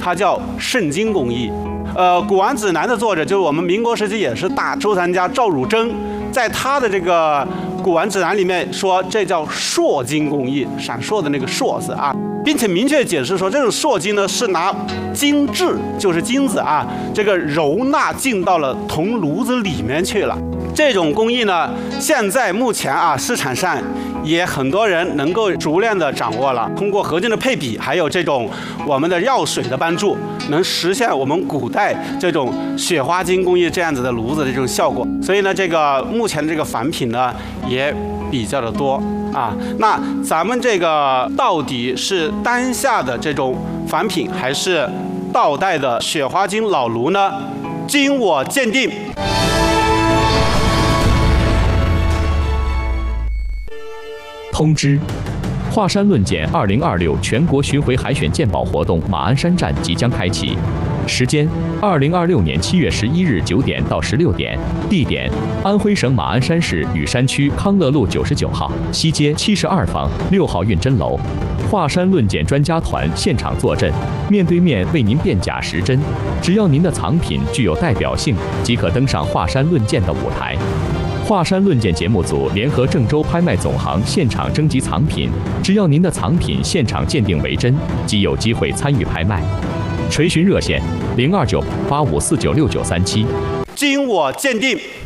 它叫肾经工艺。古玩指南的作者就是我们民国时期也是大收藏家赵汝珍，在他的这个古玩指南里面说，这叫烁金工艺，闪烁的那个烁字啊，并且明确解释说，这种烁金呢是拿金质，就是金子啊，这个揉纳进到了铜炉子里面去了。这种工艺呢，现在目前啊市场上也很多人能够熟练的掌握了。通过合金的配比，还有这种我们的药水的帮助，能实现我们古代这种雪花金工艺这样子的炉子的这种效果。所以呢，这个目前的这个仿品呢也比较的多啊。那咱们这个到底是当下的这种仿品，还是道代的雪花金老炉呢？经我鉴定。 通知：华山论剑2026全国巡回海选鉴宝活动马鞍山站即将开启，时间：2026年7月11日9点到16点，地点：安徽省马鞍山市雨山区康乐路99号西街72房6号运针楼。华山论剑专家团现场坐镇，面对面为您辨假识真。只要您的藏品具有代表性，即可登上华山论剑的舞台。华山论剑节目组联合郑州拍卖总行现场征集藏品，只要您的藏品现场鉴定为真，即有机会参与拍卖。垂询热线：02985496937。 经我鉴定。